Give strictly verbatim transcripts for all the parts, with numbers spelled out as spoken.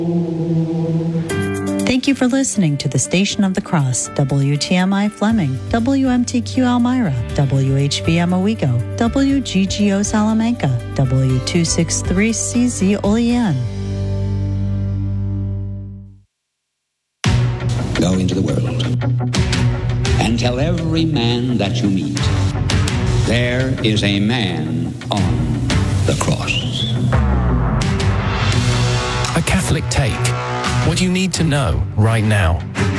Thank you for listening to the Station of the Cross, W T M I Fleming, W M T Q Elmira, W H B M Owego, W G G O Salamanca, W two sixty-three C Z Olean. Go into the world and tell every man that you meet, there is a man on the cross. A Catholic Take. What you need to know right now.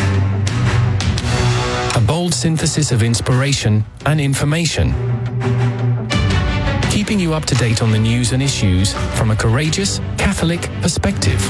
A bold synthesis of inspiration and information. Keeping you up to date on the news and issues from a courageous Catholic perspective.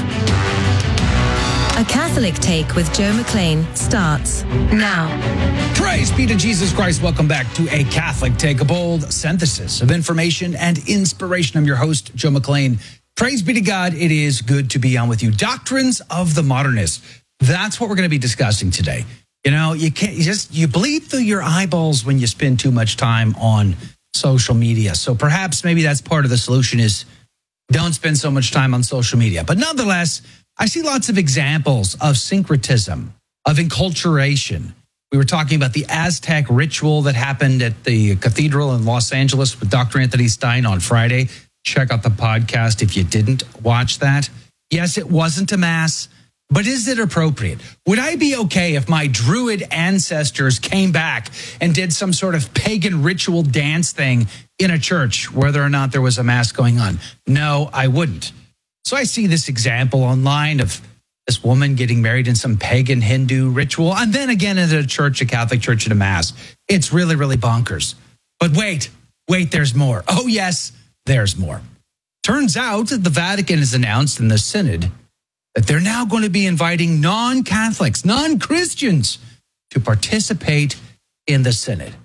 A Catholic Take with Joe McLean starts now. Praise be to Jesus Christ. Welcome back to A Catholic Take, a bold synthesis of information and inspiration. I'm your host, Joe McLean. Praise be to God. It is good to be on with you. Doctrines of the Modernist. That's what we're going to be discussing today. You know, you can't you just, you bleed through your eyeballs when you spend too much time on social media. So perhaps maybe that's part of the solution is don't spend so much time on social media. But nonetheless, I see lots of examples of syncretism, of enculturation. We were talking about the Aztec ritual that happened at the cathedral in Los Angeles with Doctor Anthony Stein on Friday. Check out the podcast if you didn't watch that. Yes, it wasn't a mass, but is it appropriate? Would I be okay if my Druid ancestors came back and did some sort of pagan ritual dance thing in a church, whether or not there was a mass going on? No, I wouldn't. So I see this example online of this woman getting married in some pagan Hindu ritual, and then again in a church, a Catholic church, at a mass. It's really, really bonkers. But wait, wait, there's more. Oh, yes, there's more. Turns out that the Vatican has announced in the Synod that they're now going to be inviting non-Catholics, non-Christians to participate in the Synod.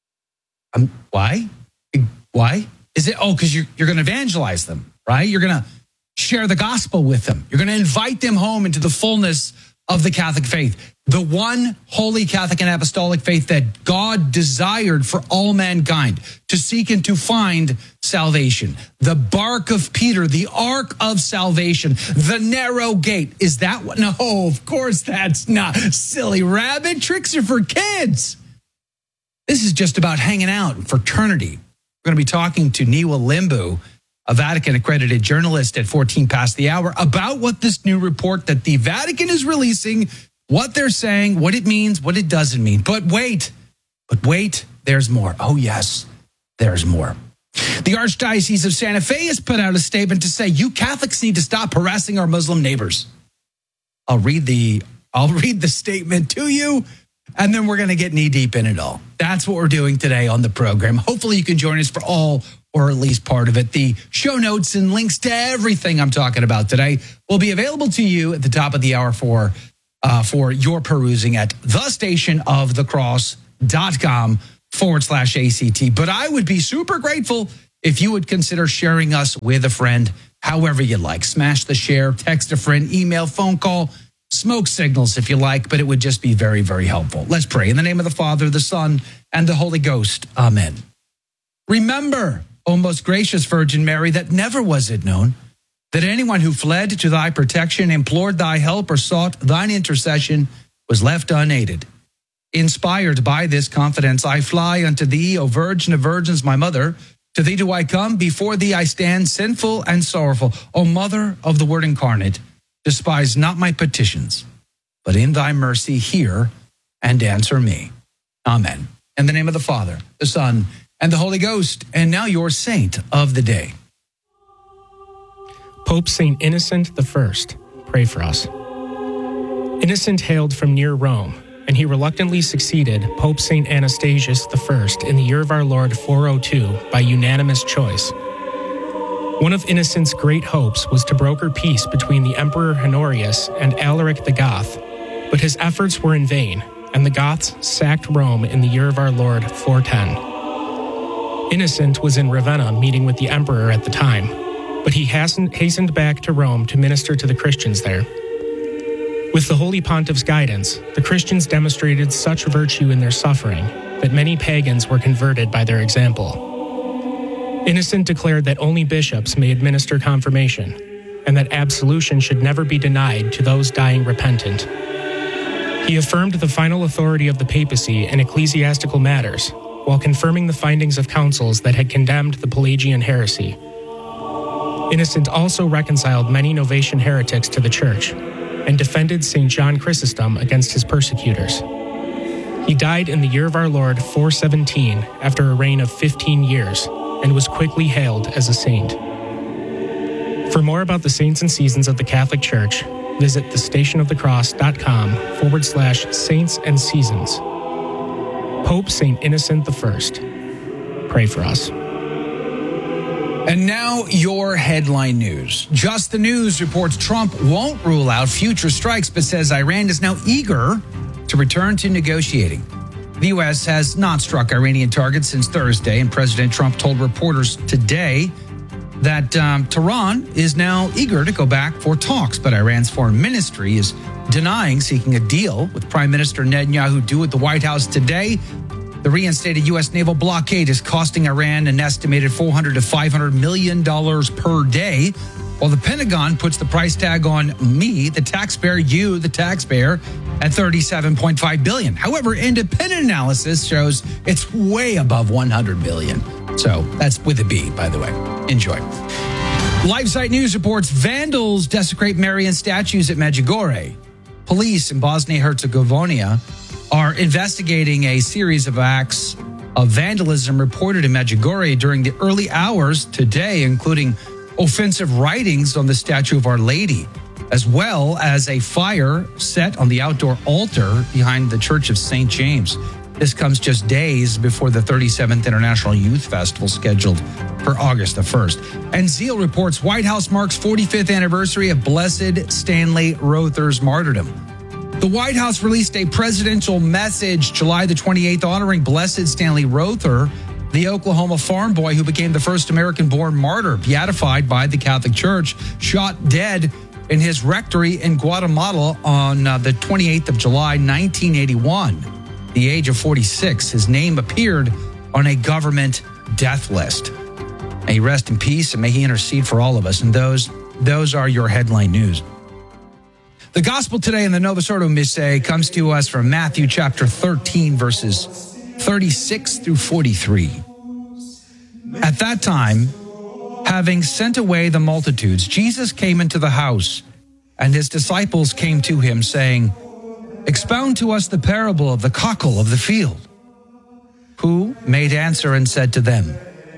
Um, why? Why? Is it, oh, because you're, you're going to evangelize them, right? You're going to share the gospel with them. You're going to invite them home into the fullness of the Catholic faith, the one holy Catholic and apostolic faith that God desired for all mankind to seek and to find salvation. The bark of Peter, the ark of salvation, the narrow gate. Is that what? No, of course that's not. Silly rabbit. Tricks are for kids. This is just about hanging out, fraternity. We're going to be talking to Niwa Limbu, a Vatican-accredited journalist, at fourteen past the hour about what this new report that the Vatican is releasing, what they're saying, what it means, what it doesn't mean. But wait, but wait, there's more. Oh, yes, there's more. The Archdiocese of Santa Fe has put out a statement to say, you Catholics need to stop harassing our Muslim neighbors. I'll read the, I'll read the statement to you, and then we're going to get knee-deep in it all. That's what we're doing today on the program. Hopefully you can join us for all or at least part of it. The show notes and links to everything I'm talking about today will be available to you at the top of the hour for uh, for your perusing at thestationofthecross.com forward slash ACT. But I would be super grateful if you would consider sharing us with a friend, however you like. Smash the share, text a friend, email, phone call, smoke signals if you like, but it would just be very, very helpful. Let's pray. In the name of the Father, the Son, and the Holy Ghost. Amen. Remember, O most gracious Virgin Mary, that never was it known that anyone who fled to thy protection, implored thy help, or sought thine intercession was left unaided. Inspired by this confidence, I fly unto thee, O Virgin of Virgins, my mother. To thee do I come, before thee I stand, sinful and sorrowful. O Mother of the Word incarnate, despise not my petitions, but in thy mercy hear and answer me. Amen. In the name of the Father, the Son, and the Holy Ghost. And now your saint of the day. Pope Saint Innocent the First, pray for us. Innocent hailed from near Rome, and he reluctantly succeeded Pope Saint Anastasius the First in the year of our Lord four oh two by unanimous choice. One of Innocent's great hopes was to broker peace between the Emperor Honorius and Alaric the Goth, but his efforts were in vain, and the Goths sacked Rome in the year of our Lord four ten. Innocent was in Ravenna meeting with the emperor at the time, but he hastened back to Rome to minister to the Christians there. With the Holy Pontiff's guidance, the Christians demonstrated such virtue in their suffering that many pagans were converted by their example. Innocent declared that only bishops may administer confirmation, and that absolution should never be denied to those dying repentant. He affirmed the final authority of the papacy in ecclesiastical matters, while confirming the findings of councils that had condemned the Pelagian heresy. Innocent also reconciled many Novatian heretics to the Church, and defended Saint John Chrysostom against his persecutors. He died in the year of our Lord four seventeen after a reign of fifteen years, and was quickly hailed as a saint. For more about the saints and seasons of the Catholic Church, visit thestationofthecross.com forward slash saints and seasons. Pope Saint Innocent the First. Pray for us. And now your headline news. Just the News reports Trump won't rule out future strikes, but says Iran is now eager to return to negotiating. The U S has not struck Iranian targets since Thursday, and President Trump told reporters today that um, Tehran is now eager to go back for talks, but Iran's foreign ministry is denying seeking a deal with Prime Minister Netanyahu due at the White House today. The reinstated U S naval blockade is costing Iran an estimated four hundred to five hundred million dollars per day, while the Pentagon puts the price tag on me, the taxpayer, you, the taxpayer, at thirty-seven point five billion dollars. However, independent analysis shows it's way above one hundred billion dollars. So that's with a B, by the way. Enjoy. LifeSite News reports vandals desecrate Marian statues at Medjugorje. Police in Bosnia-Herzegovina are investigating a series of acts of vandalism reported in Medjugorje during the early hours today, including offensive writings on the statue of Our Lady, as well as a fire set on the outdoor altar behind the Church of Saint James. This comes just days before the thirty-seventh International Youth Festival scheduled for August the first. And Zeal reports White House marks forty-fifth anniversary of Blessed Stanley Rother's martyrdom. The White House released a presidential message July the twenty-eighth honoring Blessed Stanley Rother, the Oklahoma farm boy who became the first American-born martyr, beatified by the Catholic Church, shot dead in his rectory in Guatemala on uh, the twenty-eighth of July, nineteen eighty-one. The age of forty-six, his name appeared on a government death list. May he rest in peace and may he intercede for all of us. And those, those are your headline news. The gospel today in the Novus Ordo Missae comes to us from Matthew chapter thirteen, verses thirty-six through forty-three. At that time, having sent away the multitudes, Jesus came into the house, and his disciples came to him, saying, "Expound to us the parable of the cockle of the field." Who made answer and said to them,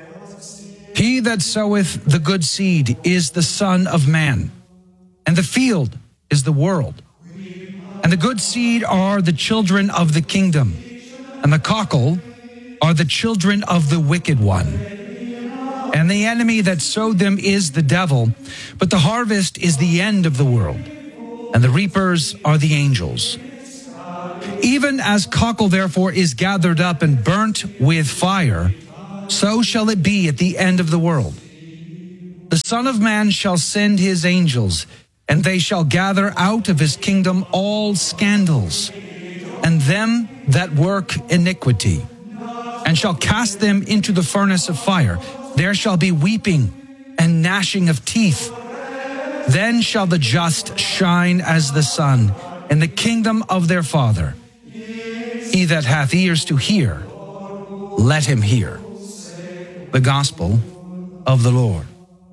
"He that soweth the good seed is the Son of Man, and the field is the world. And the good seed are the children of the kingdom, and the cockle are the children of the wicked one. And the enemy that sowed them is the devil, but the harvest is the end of the world, and the reapers are the angels. Even as cockle therefore is gathered up and burnt with fire, so shall it be at the end of the world. The Son of Man shall send his angels, and they shall gather out of his kingdom all scandals, and them that work iniquity, and shall cast them into the furnace of fire. There shall be weeping and gnashing of teeth. Then shall the just shine as the sun in the kingdom of their Father. He that hath ears to hear, let him hear." The Gospel of the Lord.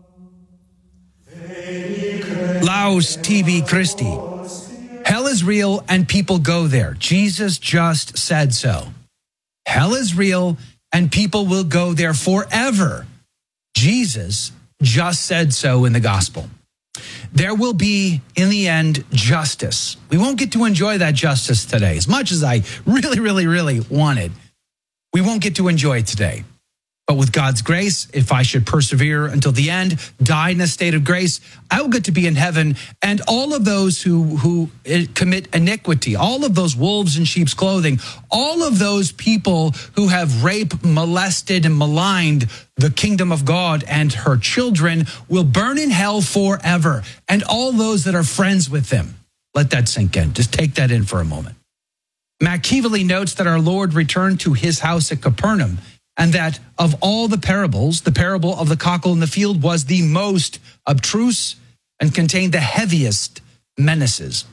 Laus tibi Christi. Hell is real and people go there. Jesus just said so. Hell is real and people will go there forever. Jesus just said so in the gospel. There will be, in the end, justice. We won't get to enjoy that justice today. As much as I really, really, really wanted, we won't get to enjoy it today. But with God's grace, if I should persevere until the end, die in a state of grace, I will get to be in heaven. And all of those who, who commit iniquity, all of those wolves in sheep's clothing, all of those people who have raped, molested, and maligned the kingdom of God and her children will burn in hell forever. And all those that are friends with them. Let that sink in. Just take that in for a moment. Machiavelli notes that our Lord returned to his house at Capernaum, and that of all the parables, the parable of the cockle in the field was the most abstruse and contain the heaviest menaces.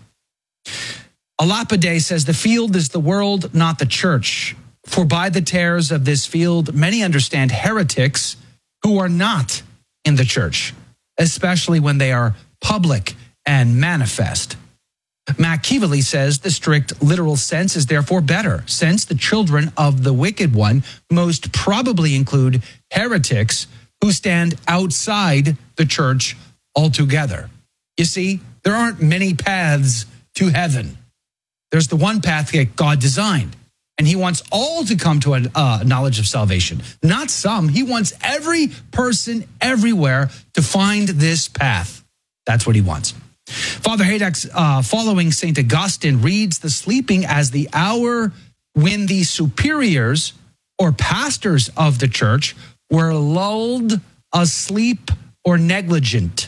A Lapide says, the field is the world, not the church. For by the tares of this field, many understand heretics who are not in the church, especially when they are public and manifest. Machiavelli says the strict literal sense is therefore better, since the children of the wicked one most probably include heretics who stand outside the church altogether. You see, there aren't many paths to heaven. There's the one path that God designed, and he wants all to come to a uh, knowledge of salvation. Not some. He wants every person everywhere to find this path. That's what he wants. Father Haydock, uh, following Saint Augustine, reads the sleeping as the hour when the superiors or pastors of the church were lulled asleep or negligent,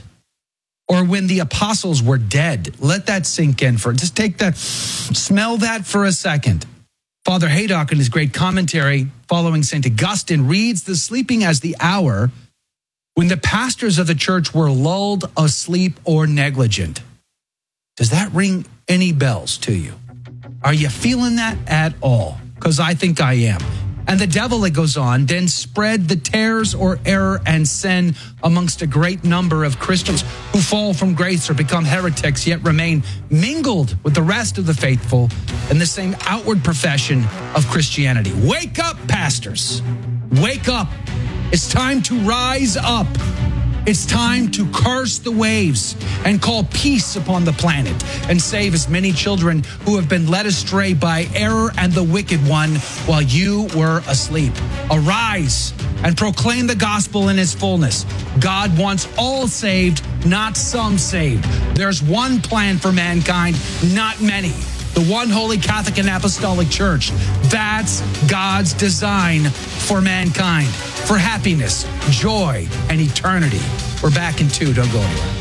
or when the apostles were dead. Let that sink in for, just take that, smell that for a second. Father Haydock, in his great commentary following Saint Augustine, reads the sleeping as the hour when the pastors of the church were lulled asleep or negligent. Does that ring any bells to you? Are you feeling that at all? Because I think I am. And the devil, it goes on, then spread the tares or error and sin amongst a great number of Christians who fall from grace or become heretics, yet remain mingled with the rest of the faithful in the same outward profession of Christianity. Wake up, pastors. Wake up. It's time to rise up. It's time to curse the waves and call peace upon the planet and save as many children who have been led astray by error and the wicked one while you were asleep. Arise and proclaim the gospel in its fullness. God wants all saved, not some saved. There's one plan for mankind, not many. The one holy Catholic and Apostolic Church. That's God's design for mankind, for happiness, joy, and eternity. We're back in two. Don't go anywhere.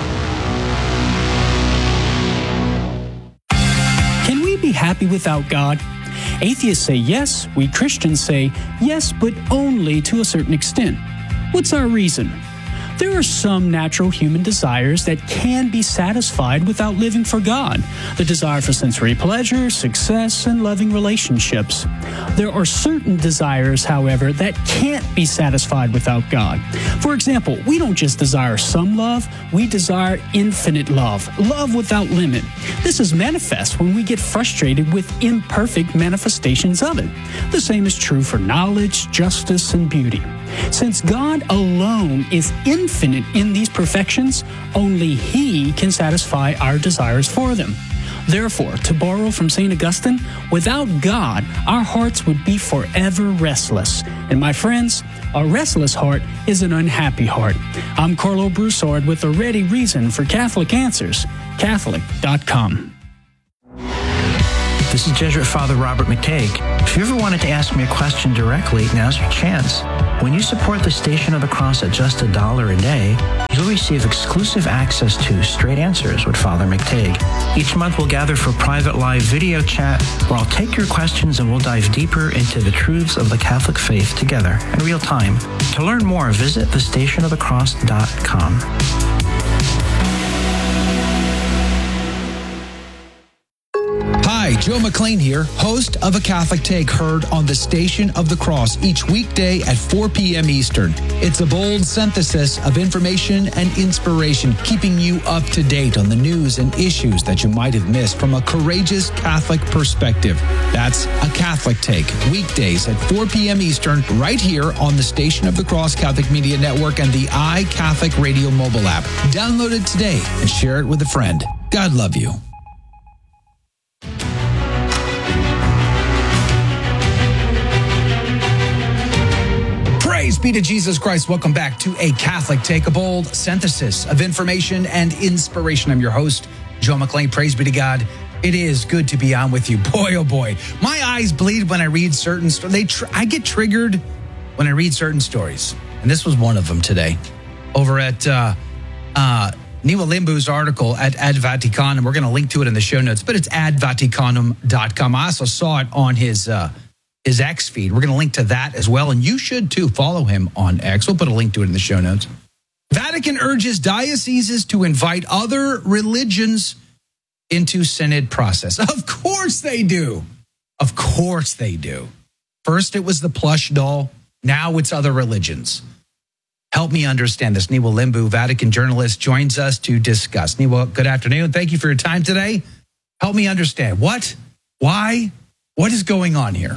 Can we be happy without God? Atheists say yes. We Christians say yes, but only to a certain extent. What's our reason? There are some natural human desires that can be satisfied without living for God. The desire for sensory pleasure, success, and loving relationships. There are certain desires, however, that can't be satisfied without God. For example, we don't just desire some love, we desire infinite love, love without limit. This is manifest when we get frustrated with imperfect manifestations of it. The same is true for knowledge, justice, and beauty. Since God alone is infinite in these perfections, only He can satisfy our desires for them. Therefore, to borrow from Saint Augustine, without God, our hearts would be forever restless. And my friends, a restless heart is an unhappy heart. I'm Carlo Broussard with a ready reason for Catholic Answers, Catholic dot com. This is Jesuit Father Robert McTague. If you ever wanted to ask me a question directly, now's your chance. When you support the Station of the Cross at just a dollar a day, you'll receive exclusive access to Straight Answers with Father McTague. Each month we'll gather for private live video chat where I'll take your questions and we'll dive deeper into the truths of the Catholic faith together in real time. To learn more, visit the station of the cross dot com. Hi, Joe McLean here, host of A Catholic Take, heard on the Station of the Cross each weekday at four p.m. Eastern. It's a bold synthesis of information and inspiration, keeping you up to date on the news and issues that you might have missed from a courageous Catholic perspective. That's A Catholic Take, weekdays at four p.m. Eastern, right here on the Station of the Cross Catholic Media Network and the iCatholic Radio mobile app. Download it today and share it with a friend. God love you. Praise be to Jesus Christ. Welcome back to A Catholic Take, a bold synthesis of information and inspiration. I'm your host, Joe McLean. Praise be to God. It is good to be on with you. Boy, oh boy. My eyes bleed when I read certain stories. They tr- I get triggered when I read certain stories. And this was one of them today. Over at uh, uh, Niwa Limbu's article at Ad Vaticanum. We're going to link to it in the show notes, but it's ad vaticanum dot com. I also saw it on his... Uh, his X feed. We're going to link to that as well, and you should too. Follow him on X. We'll put a link to it in the show notes. Vatican urges dioceses to invite other religions into synod process. Of course they do. Of course they do. First, it was the plush doll. Now it's other religions. Help me understand this. Niwa Limbu, Vatican journalist, joins us to discuss. Niwa, good afternoon. Thank you for your time today. Help me understand. What? Why? What is going on here?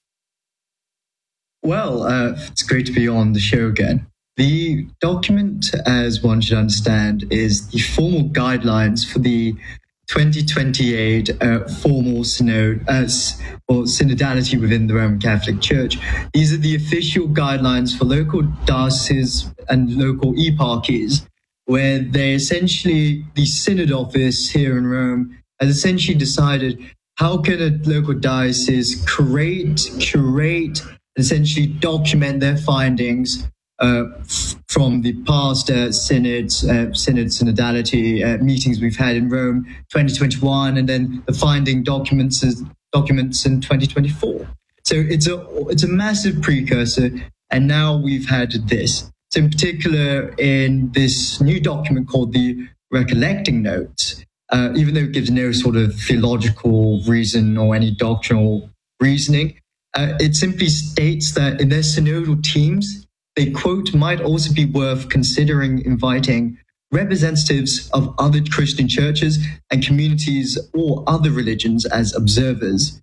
Well, uh, it's great to be on the show again. The document, as one should understand, is the formal guidelines for the twenty twenty-eight uh, formal synod, uh, or synodality within the Roman Catholic Church. These are the official guidelines for local dioceses and local eparchies, where they essentially, the synod office here in Rome has essentially decided how can a local diocese create, curate, and essentially document their findings Uh, f- from the past uh, synods, uh, synod, synodality uh, meetings we've had in Rome, twenty twenty-one, and then the finding documents documents in twenty twenty-four. So it's a it's a massive precursor, and now we've had this. So in particular, in this new document called the Recollecting Notes, uh, even though it gives no sort of theological reason or any doctrinal reasoning, uh, it simply states that in their synodal teams, they, quote, might also be worth considering inviting representatives of other Christian churches and communities or other religions as observers,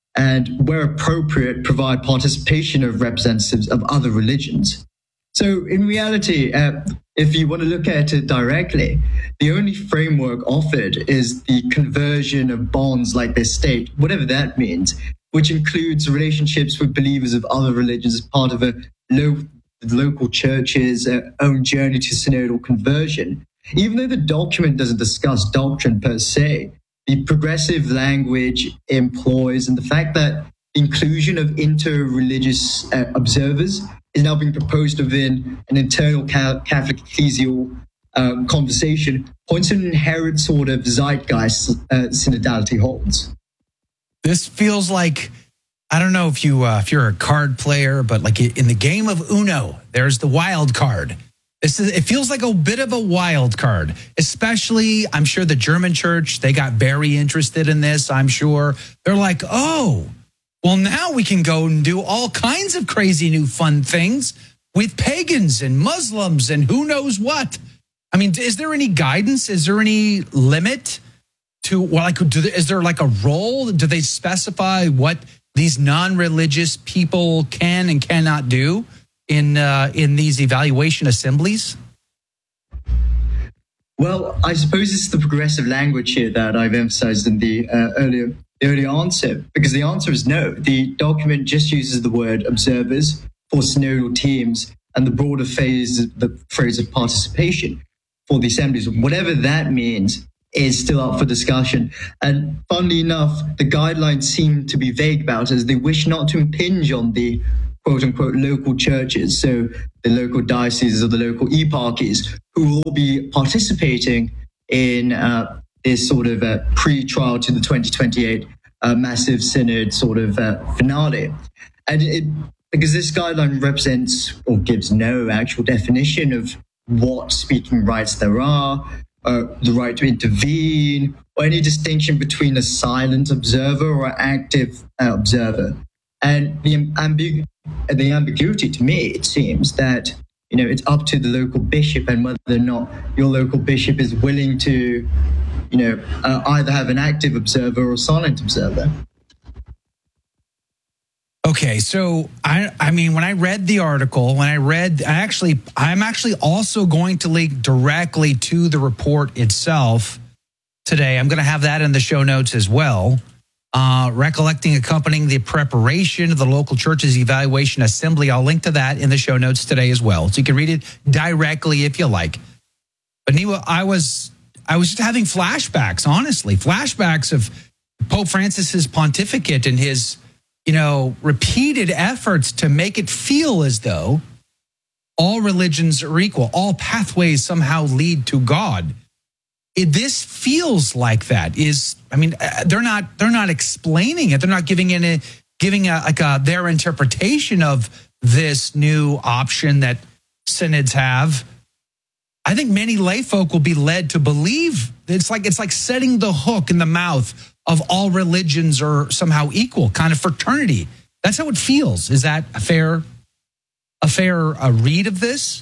and where appropriate, provide participation of representatives of other religions. So in reality, uh, if you want to look at it directly, the only framework offered is the conversion of bonds like this state, whatever that means, which includes relationships with believers of other religions as part of a low the local church's uh, own journey to synodal conversion. Even though the document doesn't discuss doctrine per se, the progressive language employs and the fact that inclusion of inter-religious uh, observers is now being proposed within an internal ca- Catholic ecclesial um, conversation points to an inherent sort of zeitgeist uh, synodality holds. This feels like, I don't know if you uh, if you're a card player, but like in the game of Uno, there's the wild card. This is it feels like a bit of a wild card, especially I'm sure the German church, they got very interested in this. I'm sure they're like, oh, well, now we can go and do all kinds of crazy new fun things with pagans and Muslims and who knows what. I mean, is there any guidance? Is there any limit to well, like, do there, is there like a role? Do they specify what these non-religious people can and cannot do in uh, in these evaluation assemblies? Well, I suppose it's the progressive language here that I've emphasized in the uh, earlier the earlier answer, because the answer is no. The document just uses the word observers for synodal teams and the broader phase, the phrase of participation for the assemblies. Whatever that means is still up for discussion. And funnily enough, the guidelines seem to be vague about it, as they wish not to impinge on the quote-unquote local churches, so the local dioceses or the local eparchies, who will all be participating in uh, this sort of uh, pre-trial to the twenty twenty-eight uh, massive synod sort of uh, finale. And it, because this guideline represents or gives no actual definition of what speaking rights there are, Uh, the right to intervene, or any distinction between a silent observer or an active uh, observer. And the, ambigu- the ambiguity to me, it seems that, you know, it's up to the local bishop and whether or not your local bishop is willing to, you know, uh, either have an active observer or a silent observer. Okay, so I I mean, when I read the article, when I read, I actually, I'm actually also going to link directly to the report itself today. I'm going to have that in the show notes as well. Uh, recollecting accompanying the preparation of the local church's evaluation assembly. I'll link to that in the show notes today as well. So you can read it directly if you like. But Niwa, I was, I was just having flashbacks, honestly, flashbacks of Pope Francis's pontificate and his, you know, repeated efforts to make it feel as though all religions are equal, all pathways somehow lead to God. It, this feels like that. Is I mean, they're not they're not explaining it. They're not giving any giving a, like a, their interpretation of this new option that synods have. I think many lay folk will be led to believe it's like it's like setting the hook in the mouth of all religions are somehow equal, kind of fraternity. That's how it feels. Is that a fair, a fair uh, read of this?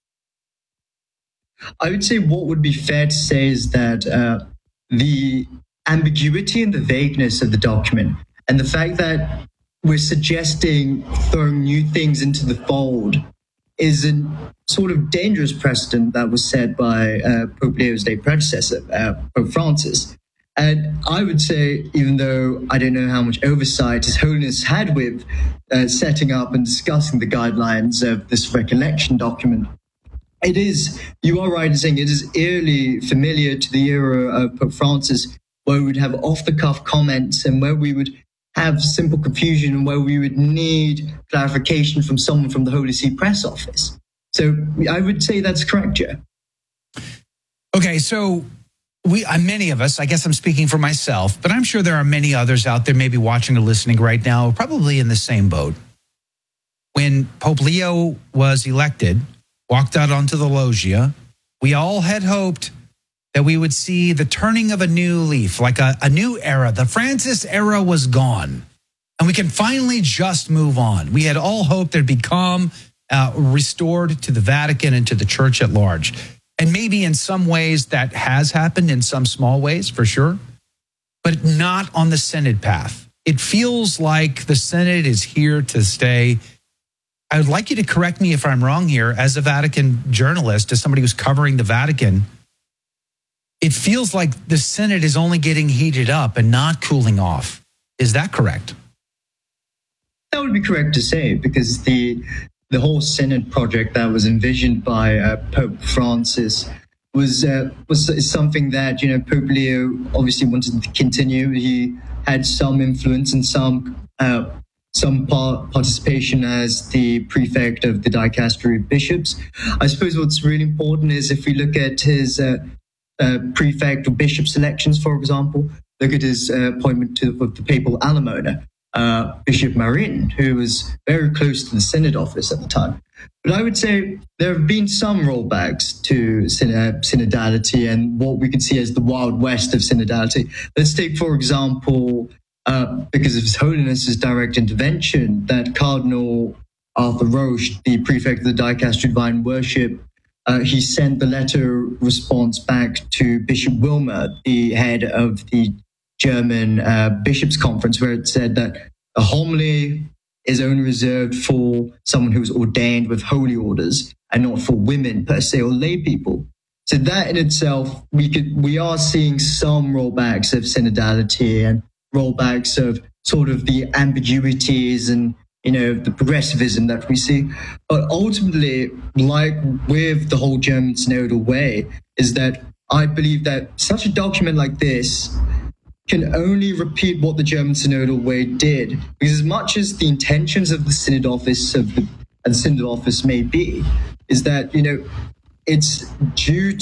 I would say what would be fair to say is that uh, the ambiguity and the vagueness of the document and the fact that we're suggesting throwing new things into the fold is a sort of dangerous precedent that was set by uh, Pope Leo's late predecessor, uh, Pope Francis. And I would say, even though I don't know how much oversight His Holiness had with uh, setting up and discussing the guidelines of this recollection document, it is, you are right in saying it is eerily familiar to the era of Pope Francis, where we would have off-the-cuff comments and where we would have simple confusion and where we would need clarification from someone from the Holy See press office. So I would say that's correct, Joe. Okay, so we, uh, many of us, I guess I'm speaking for myself, but I'm sure there are many others out there maybe watching or listening right now, probably in the same boat. When Pope Leo was elected, walked out onto the loggia, we all had hoped that we would see the turning of a new leaf, like a, a new era. The Francis era was gone, and we can finally just move on. We had all hoped there'd become uh, restored to the Vatican and to the church at large. And maybe in some ways that has happened, in some small ways, for sure, but not on the Synod path. It feels like the Synod is here to stay. I would like you to correct me if I'm wrong here. As a Vatican journalist, as somebody who's covering the Vatican, it feels like the Synod is only getting heated up and not cooling off. Is that correct? That would be correct to say, because the the whole Synod project that was envisioned by uh, Pope Francis was uh, was is something that, you know, Pope Leo obviously wanted to continue. He had some influence and some uh, some part participation as the prefect of the dicastery of bishops. I suppose what's really important is if we look at his uh, uh, prefect or bishop selections, for example, look at his uh, appointment to the papal alamona. Uh, Bishop Marin, who was very close to the Synod office at the time. But I would say there have been some rollbacks to synod- synodality and what we could see as the Wild West of synodality. Let's take, for example, uh, because of His Holiness's direct intervention, that Cardinal Arthur Roche, the prefect of the Dicastery of Divine Worship, uh, he sent the letter response back to Bishop Wilmer, the head of the German uh, Bishops' Conference, where it said that a homily is only reserved for someone who's ordained with holy orders and not for women per se or lay people. So that in itself, we could we are seeing some rollbacks of synodality and rollbacks of sort of the ambiguities and, you know, the progressivism that we see. But ultimately, like with the whole German synodal way, is that I believe that such a document like this can only repeat what the German synodal way did, because as much as the intentions of the synod office of the, the synod office may be, is that, you know, it's due